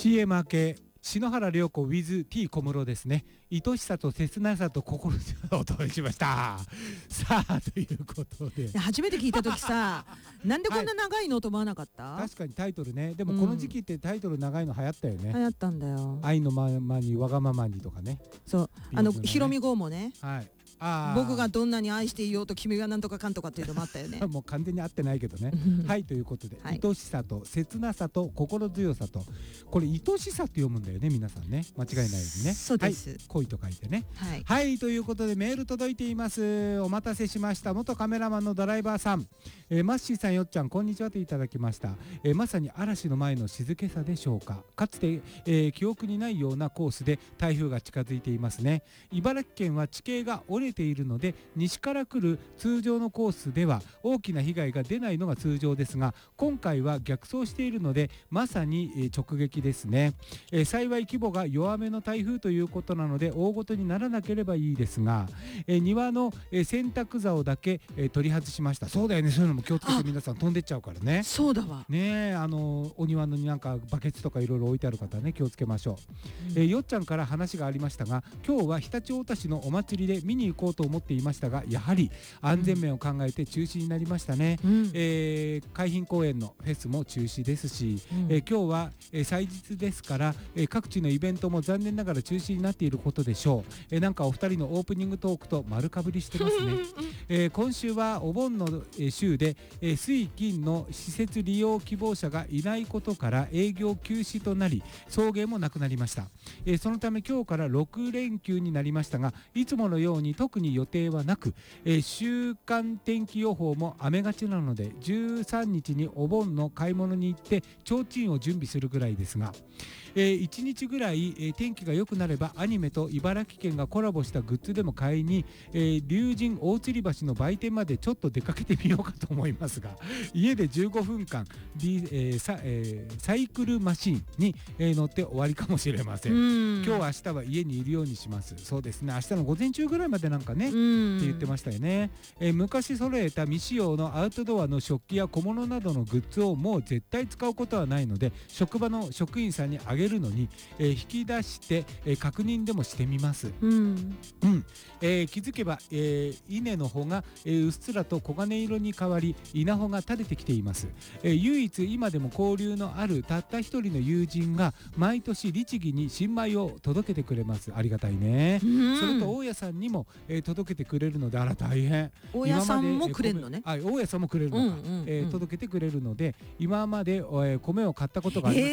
CM 明け篠原涼子 with T 小室ですね。愛しさと切なさと心強さをお届けしました。さあということで、 初めて聞いた時さなんでこんな長いのと思わなかった？ 確かにタイトルね。でもこの時期ってタイトル長いの流行ったよね。 流行ったんだよ。 愛のままにわがままにとかね。 そうひろみ号もね、 はい、 僕がどんなに愛していようと君がなんとかかんとかっていうのもあったよねもう完全に合ってないけどねはいということで、 はい、 愛しさと切なさと心強さと、これ愛しさって読むんだよね皆さんね、間違いないようにね。 そうです、 はい、恋と書いてね。 はい、 はい、ということでメール届いています。お待たせしました。元カメラマンのドライバーさん、マッシーさん、よっちゃん、こんにちはといただきました。まさに嵐の前の静けさでしょうか。かつて、記憶にないようなコースで台風が近づいていますね。茨城県は地形が折れているので西から来る通常のコースでは大きな被害が出ないのが通常ですが、今回は逆走しているのでまさに直撃ですね。幸い規模が弱めの台風ということなので大ごとにならなければいいですが、庭の洗濯竿だけ取り外しました。そうだよね、そういうのも気をつけて皆さん飛んでっちゃうからね。 そうだわね。お庭のなんかバケツとかいろいろ置いてある方はね気をつけましょう。よっちゃんから話がありましたが、今日は常陸太田市のお祭りで見に行こうと思っていましたが、やはり安全面を考えて中止になりましたね。海浜公園のフェスも中止ですし、今日は祭日ですから、各地のイベントも残念ながら中止になっていることでしょう。なんかお二人のオープニングトークと丸かぶりしてますね。今週はお盆の週で、水金の施設利用希望者がいないことから営業休止となり送迎もなくなりました。そのため今日から6連休になりましたが、いつものように特に予定はなく、週間天気予報も雨がちなので13日にお盆の買い物に行って提灯を準備するぐらいですが、1日ぐらい天気が良くなればアニメと茨城県がコラボしたグッズでも買いに、龍神大吊橋の売店までちょっと出かけてみようかと思いますが、家で15分間、サイクルマシンに、乗って終わりかもしれません。今日明日は家にいるようにします。そうですね、明日の午前中ぐらいまでなんかねって言ってましたよね。昔揃えた未使用のアウトドアの食器や小物などのグッズをもう絶対使うことはないので、職場の職員さんにあげるのに、引き出して、確認でもしてみます。気づけば、稲の穂が、うっすらと黄金色に変わり稲穂が垂れてきています。唯一今でも交流のあるたった一人の友人が毎年律儀に新米を届けてくれます。ありがたいね。それと大家さんにも、届けてくれるので、あら大変。 大家さんもくれるのね。 大家さんもくれるのか、届けてくれるので今まで、米を買ったことがあります。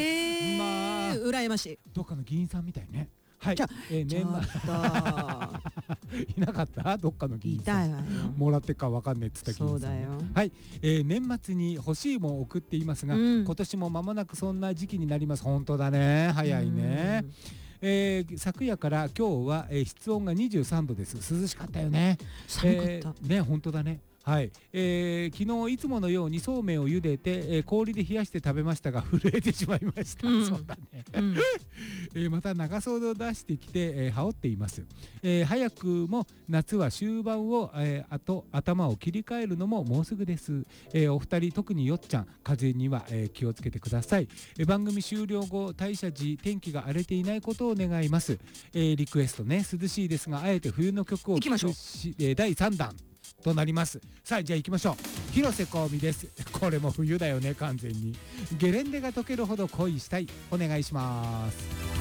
まあ羨ましい。 どっかの議員さんみたいね。はい、 じゃあ、年末いなかったどっかの議員さんもらってかわかんねえっつった議員さん。はい、年末に欲しいもん送っていますが、今年も間もなくそんな時期になります。本当だね、早いね。昨夜から今日は、室温が23度です。涼しかったよね。 寒かった、 ね、本当だね。はい、昨日いつものようにそうめんを茹でて、氷で冷やして食べましたが震えてしまいました。そうだね、また長袖を出してきて、羽織っています。早くも夏は終盤を、頭を切り替えるのももうすぐです。お二人特によっちゃん風邪には、気をつけてください。番組終了後退社時天気が荒れていないことを願います。リクエストね、涼しいですがあえて冬の曲を聴くし、第3弾となります。さあじゃあ行きましょう。広瀬香美です。これも冬だよね完全に。ゲレンデが溶けるほど恋したい。お願いします。